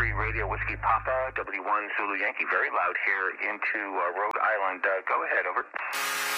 Radio Whiskey Papa, W1 Zulu Yankee. Very loud here into Rhode Island. Go ahead, over.